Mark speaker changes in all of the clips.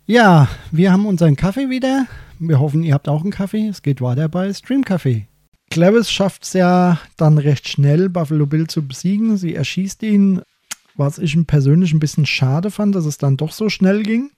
Speaker 1: Ja, wir haben unseren Kaffee wieder. Wir hoffen, ihr habt auch einen Kaffee. Es geht weiter bei Stream Café. Clarice schafft es ja dann recht schnell, Buffalo Bill zu besiegen. Sie erschießt ihn, was ich persönlich ein bisschen schade fand, dass es dann doch so schnell ging.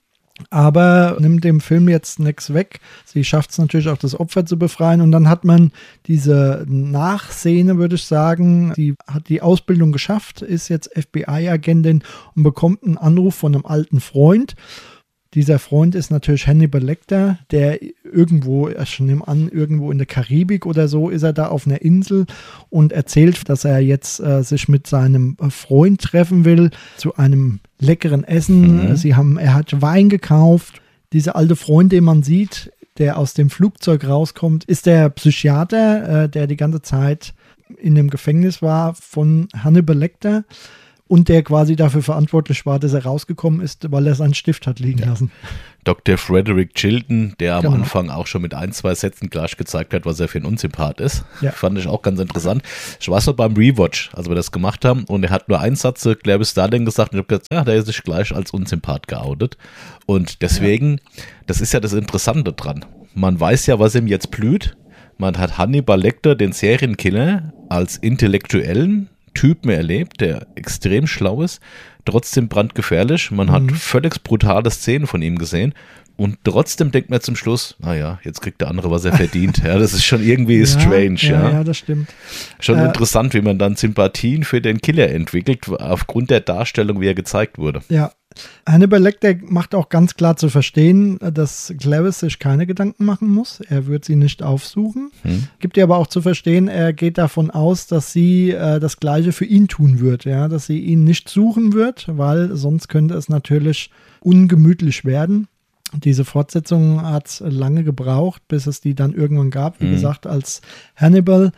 Speaker 1: Aber nimmt dem Film jetzt nichts weg. Sie schafft es natürlich auch, das Opfer zu befreien. Und dann hat man diese Nachszene, würde ich sagen. Sie hat die Ausbildung geschafft, ist jetzt FBI-Agentin und bekommt einen Anruf von einem alten Freund. Dieser Freund ist natürlich Hannibal Lecter, der irgendwo, ich nehme an, irgendwo in der Karibik oder so, ist er da auf einer Insel und erzählt, dass er jetzt sich mit seinem Freund treffen will zu einem leckeren Essen. Er hat Wein gekauft. Dieser alte Freund, den man sieht, der aus dem Flugzeug rauskommt, ist der Psychiater, der die ganze Zeit in dem Gefängnis war von Hannibal Lecter. Und der quasi dafür verantwortlich war, dass er rausgekommen ist, weil er seinen Stift hat liegen lassen.
Speaker 2: Dr. Frederick Chilton, der am Anfang auch schon mit 1-2 Sätzen gleich gezeigt hat, was er für ein Unsympath ist. Ja. Fand ich auch ganz interessant. Ich war so beim Rewatch, als wir das gemacht haben, und er hat nur einen Satz zu Clarice Starling gesagt und ich habe gesagt, ja, der ist sich gleich als Unsympath geoutet. Und deswegen, das ist ja das Interessante dran. Man weiß ja, was ihm jetzt blüht. Man hat Hannibal Lecter, den Serienkiller, als intellektuellen Typen erlebt, der extrem schlau ist, trotzdem brandgefährlich. Man hat völlig brutale Szenen von ihm gesehen und trotzdem denkt man zum Schluss, naja, jetzt kriegt der andere, was er verdient. Ja, das ist schon irgendwie strange.
Speaker 1: Ja, das stimmt.
Speaker 2: Schon interessant, wie man dann Sympathien für den Killer entwickelt, aufgrund der Darstellung, wie er gezeigt wurde.
Speaker 1: Ja. Hannibal Lecter macht auch ganz klar zu verstehen, dass Clarice sich keine Gedanken machen muss. Er wird sie nicht aufsuchen. Gibt ihr aber auch zu verstehen, er geht davon aus, dass sie das Gleiche für ihn tun wird. Ja? Dass sie ihn nicht suchen wird, weil sonst könnte es natürlich ungemütlich werden. Diese Fortsetzung hat lange gebraucht, bis es die dann irgendwann gab. Wie gesagt, als Hannibal.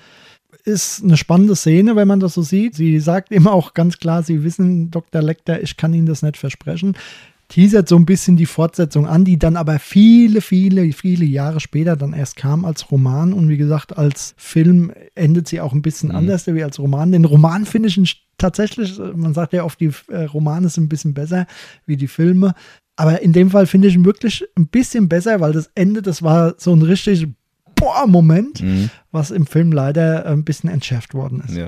Speaker 1: Ist eine spannende Szene, wenn man das so sieht. Sie sagt ihm auch ganz klar, Sie wissen, Dr. Lecter, ich kann Ihnen das nicht versprechen. Teasert so ein bisschen die Fortsetzung an, die dann aber viele, viele, viele Jahre später dann erst kam als Roman. Und wie gesagt, als Film endet sie auch ein bisschen anders wie als Roman. Den Roman finde ich tatsächlich, man sagt ja oft, die Romane sind ein bisschen besser wie die Filme. Aber in dem Fall finde ich ihn wirklich ein bisschen besser, weil das Ende, das war so ein richtig Moment, was im Film leider ein bisschen entschärft worden ist.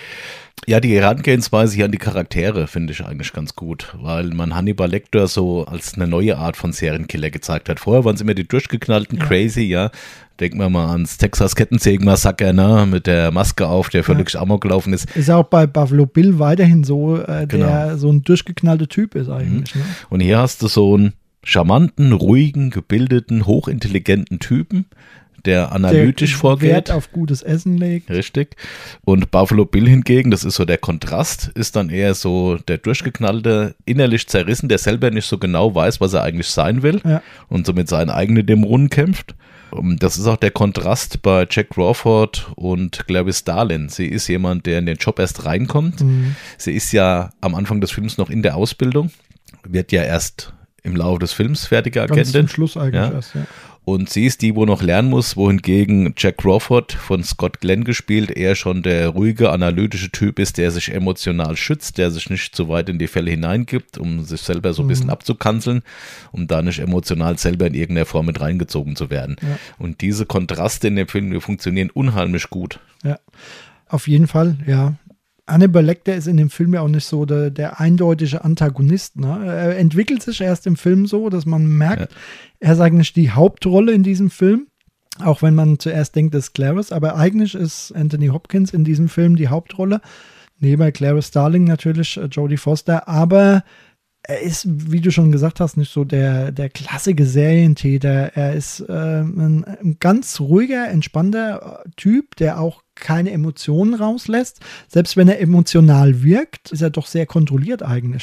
Speaker 2: Ja, die Herangehensweise hier an die Charaktere finde ich eigentlich ganz gut, weil man Hannibal Lecter so als eine neue Art von Serienkiller gezeigt hat. Vorher waren es immer die durchgeknallten Crazy, Denken wir mal ans Texas Kettensägen-Massaker, ne, mit der Maske auf, der völlig amok gelaufen ist.
Speaker 1: Ist auch bei Buffalo Bill weiterhin so, der so ein durchgeknallter Typ ist eigentlich. Ne?
Speaker 2: Und hier hast du so einen charmanten, ruhigen, gebildeten, hochintelligenten Typen, der analytisch vorgeht.
Speaker 1: Wert auf gutes Essen legt.
Speaker 2: Richtig. Und Buffalo Bill hingegen, das ist so der Kontrast, ist dann eher so der durchgeknallte, innerlich zerrissen, der selber nicht so genau weiß, was er eigentlich sein will und so mit seinen eigenen Dämonen kämpft. Das ist auch der Kontrast bei Jack Crawford und Clarice Starling. Sie ist jemand, der in den Job erst reinkommt. Sie ist ja am Anfang des Films noch in der Ausbildung, wird ja erst im Laufe des Films fertige Agentin.
Speaker 1: Ganz zum Schluss eigentlich erst,
Speaker 2: Und sie ist die, wo noch lernen muss, wohingegen Jack Crawford, von Scott Glenn gespielt, eher schon der ruhige, analytische Typ ist, der sich emotional schützt, der sich nicht zu weit in die Fälle hineingibt, um sich selber so ein bisschen abzukanzeln, um da nicht emotional selber in irgendeiner Form mit reingezogen zu werden. Und diese Kontraste in dem Film, die funktionieren unheimlich gut.
Speaker 1: Ja, auf jeden Fall, Hannibal Lecter ist in dem Film ja auch nicht so der eindeutige Antagonist. Ne? Er entwickelt sich erst im Film so, dass man merkt, er ist eigentlich die Hauptrolle in diesem Film. Auch wenn man zuerst denkt, das ist Clarice. Aber eigentlich ist Anthony Hopkins in diesem Film die Hauptrolle. Neben Clarice Starling natürlich Jodie Foster. Aber er ist, wie du schon gesagt hast, nicht so der klassische Serientäter. Er ist ein ganz ruhiger, entspannter Typ, der auch keine Emotionen rauslässt. Selbst wenn er emotional wirkt, ist er doch sehr kontrolliert eigentlich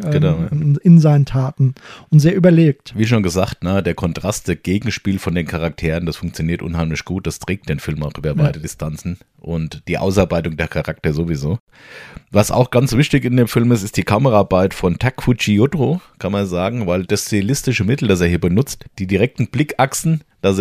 Speaker 1: in seinen Taten und sehr überlegt.
Speaker 2: Wie schon gesagt, ne, der Kontrast, der Gegenspiel von den Charakteren, das funktioniert unheimlich gut. Das trägt den Film auch über weite Distanzen und die Ausarbeitung der Charakter sowieso. Was auch ganz wichtig in dem Film ist, ist die Kameraarbeit von Takuchi Yotaro, kann man sagen, weil das stilistische Mittel, das er hier benutzt, die direkten Blickachsen, dass er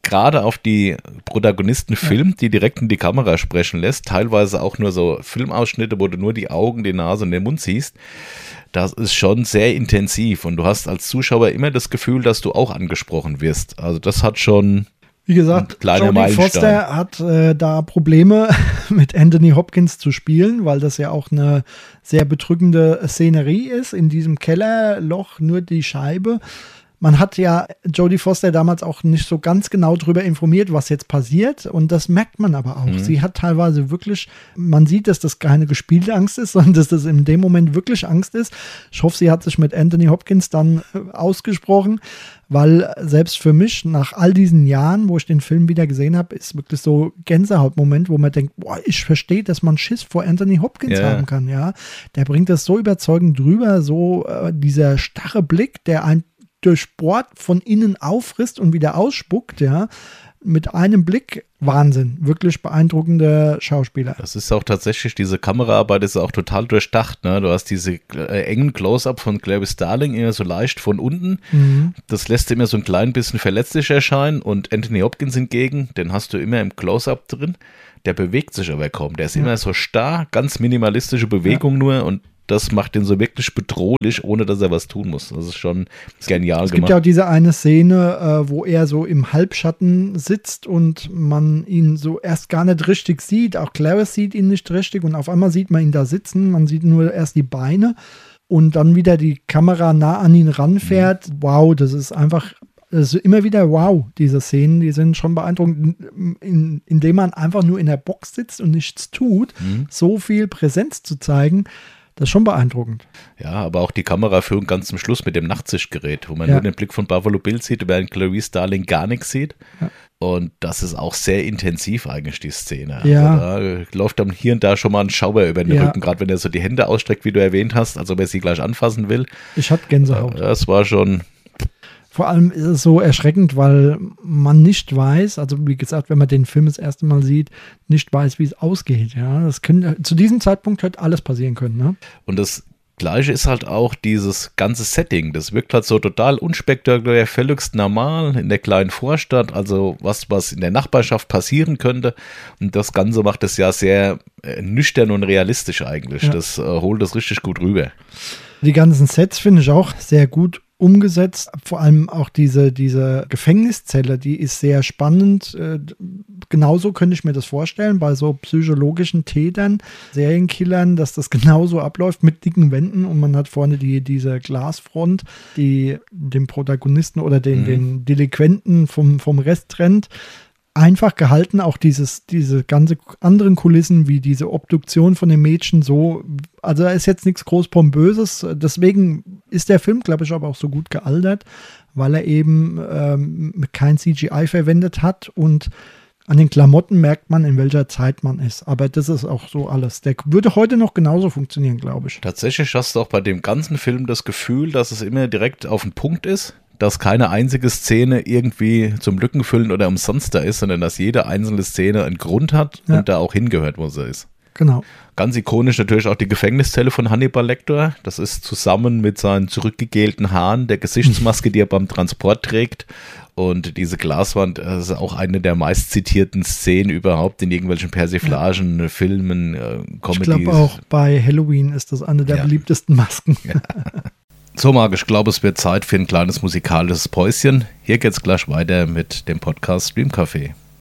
Speaker 2: gerade auf die Protagonisten filmt, die direkt in die Kamera sprechen lässt, teilweise auch nur so Filmausschnitte, wo du nur die Augen, die Nase und den Mund siehst. Das ist schon sehr intensiv und du hast als Zuschauer immer das Gefühl, dass du auch angesprochen wirst. Also das hat schon, wie gesagt,
Speaker 1: Jodie Foster hat da Probleme mit Anthony Hopkins zu spielen, weil das ja auch eine sehr bedrückende Szenerie ist. In diesem Kellerloch nur die Scheibe. Man hat ja Jodie Foster damals auch nicht so ganz genau darüber informiert, was jetzt passiert. Und das merkt man aber auch. Sie hat teilweise wirklich, man sieht, dass das keine gespielte Angst ist, sondern dass das in dem Moment wirklich Angst ist. Ich hoffe, sie hat sich mit Anthony Hopkins dann ausgesprochen, weil selbst für mich nach all diesen Jahren, wo ich den Film wieder gesehen habe, ist wirklich so Gänsehautmoment, wo man denkt, boah, ich verstehe, dass man Schiss vor Anthony Hopkins haben kann. Ja, der bringt das so überzeugend drüber, so dieser starre Blick, der einen durch Sport von innen auffrisst und wieder ausspuckt, ja, mit einem Blick, Wahnsinn, wirklich beeindruckender Schauspieler.
Speaker 2: Das ist auch tatsächlich, diese Kameraarbeit ist auch total durchdacht, ne? Du hast diese engen Close-Up von Clarice Starling immer so leicht von unten, das lässt immer so ein klein bisschen verletzlich erscheinen und Anthony Hopkins hingegen, den hast du immer im Close-Up drin, der bewegt sich aber kaum, der ist immer so starr, ganz minimalistische Bewegung nur und das macht ihn so wirklich bedrohlich, ohne dass er was tun muss. Das ist schon genial gemacht.
Speaker 1: Es gibt ja auch diese eine Szene, wo er so im Halbschatten sitzt und man ihn so erst gar nicht richtig sieht. Auch Clarice sieht ihn nicht richtig und auf einmal sieht man ihn da sitzen. Man sieht nur erst die Beine und dann wieder die Kamera nah an ihn ranfährt. Wow, das ist einfach... Also immer wieder wow, diese Szenen, die sind schon beeindruckend, indem man einfach nur in der Box sitzt und nichts tut, so viel Präsenz zu zeigen. Das ist schon beeindruckend.
Speaker 2: Ja, aber auch die Kameraführung ganz zum Schluss mit dem Nachtsichtgerät, wo man nur den Blick von Buffalo Bill sieht, während Clarice Starling gar nichts sieht. Ja. Und das ist auch sehr intensiv eigentlich, die Szene.
Speaker 1: Ja.
Speaker 2: Also da läuft dann hier und da schon mal ein Schauer über den Rücken, gerade wenn er so die Hände ausstreckt, wie du erwähnt hast, als ob er sie gleich anfassen will.
Speaker 1: Ich hatte Gänsehaut.
Speaker 2: Das war schon...
Speaker 1: Vor allem ist es so erschreckend, weil man nicht weiß, also wie gesagt, wenn man den Film das erste Mal sieht, nicht weiß, wie es ausgeht. Ja, das zu diesem Zeitpunkt hätte alles passieren können. Ne?
Speaker 2: Und das Gleiche ist halt auch dieses ganze Setting. Das wirkt halt so total unspektakulär, völligst normal in der kleinen Vorstadt, also was in der Nachbarschaft passieren könnte. Und das Ganze macht es ja sehr nüchtern und realistisch eigentlich. Ja. Das holt das richtig gut rüber.
Speaker 1: Die ganzen Sets finde ich auch sehr gut umgesetzt. Vor allem auch diese Gefängniszelle, die ist sehr spannend. Genauso könnte ich mir das vorstellen, bei so psychologischen Tätern, Serienkillern, dass das genauso abläuft mit dicken Wänden und man hat vorne diese Glasfront, die den Protagonisten oder den Delinquenten vom Rest trennt. Einfach gehalten, auch diese ganze anderen Kulissen, wie diese Obduktion von dem Mädchen so, also da ist jetzt nichts groß Pompöses, deswegen ist der Film, glaube ich, aber auch so gut gealtert, weil er eben kein CGI verwendet hat und an den Klamotten merkt man, in welcher Zeit man ist. Aber das ist auch so alles. Der würde heute noch genauso funktionieren, glaube ich.
Speaker 2: Tatsächlich hast du auch bei dem ganzen Film das Gefühl, dass es immer direkt auf den Punkt ist, dass keine einzige Szene irgendwie zum Lückenfüllen oder umsonst da ist, sondern dass jede einzelne Szene einen Grund hat und da auch hingehört, wo sie ist.
Speaker 1: Genau.
Speaker 2: Ganz ikonisch natürlich auch die Gefängniszelle von Hannibal Lecter. Das ist zusammen mit seinen zurückgegelten Haaren, der Gesichtsmaske, die er beim Transport trägt. Und diese Glaswand ist auch eine der meistzitierten Szenen überhaupt in irgendwelchen Persiflagen, Filmen, Comedies.
Speaker 1: Ich glaube auch bei Halloween ist das eine der beliebtesten Masken.
Speaker 2: Ja. So, Marc, ich glaube, es wird Zeit für ein kleines musikalisches Päuschen. Hier geht's gleich weiter mit dem Podcast Stream Café.